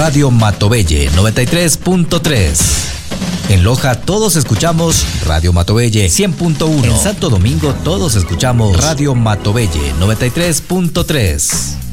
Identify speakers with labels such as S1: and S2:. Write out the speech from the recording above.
S1: Radio Matovelle 93.3. En Loja todos escuchamos Radio Matovelle 100.1. En Santo Domingo todos escuchamos Radio Matovelle 93.3.